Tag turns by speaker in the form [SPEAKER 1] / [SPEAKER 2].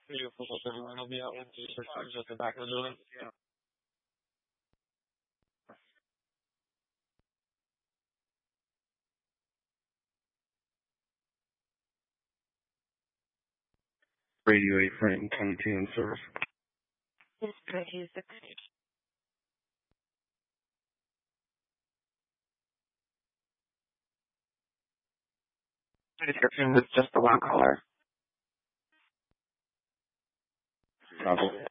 [SPEAKER 1] Beautiful. Hope everyone will be out with you for sure, just the back of the building.
[SPEAKER 2] Radio 8 frame 22 in service.
[SPEAKER 3] Yes, 26. The description was just the one caller.
[SPEAKER 2] Copy.